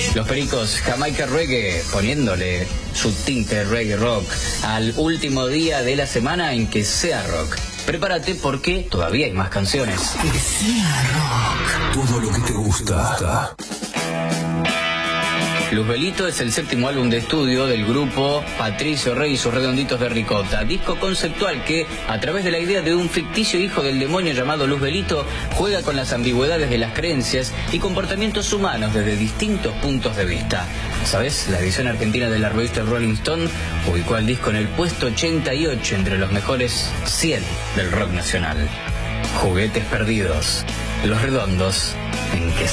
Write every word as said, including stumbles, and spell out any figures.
Los Pericos, Jamaica Reggae, poniéndole su tinte reggae rock al último día de la semana en que sea rock. Prepárate porque todavía hay más canciones. Que sea rock. Todo lo que te gusta. Luzbelito es el séptimo álbum de estudio del grupo Patricio Rey y sus Redonditos de Ricota, disco conceptual que, a través de la idea de un ficticio hijo del demonio llamado Luzbelito, juega con las ambigüedades de las creencias y comportamientos humanos desde distintos puntos de vista. ¿Sabes? La edición argentina de la revista Rolling Stone ubicó al disco en el puesto ochenta y ocho entre los mejores cien del rock nacional. Juguetes perdidos, Los Redondos, en que